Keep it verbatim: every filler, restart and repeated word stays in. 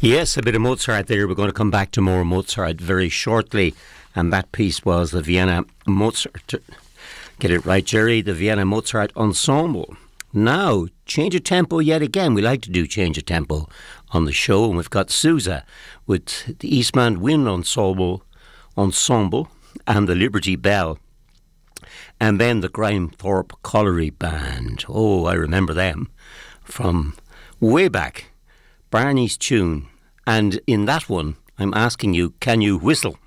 Yes, a bit of Mozart there. We're going to come back to more Mozart very shortly. And that piece was the Vienna Mozart. Get it right, Jerry. The Vienna Mozart Ensemble. Now, change of tempo yet again. We like to do change of tempo on the show. And we've got Sousa with the Eastman Wind Ensemble, Ensemble and the Liberty Bell. And then the Grimethorpe Colliery Band. Oh, I remember them from way back. Barney's tune. And in that one, I'm asking you, can you whistle?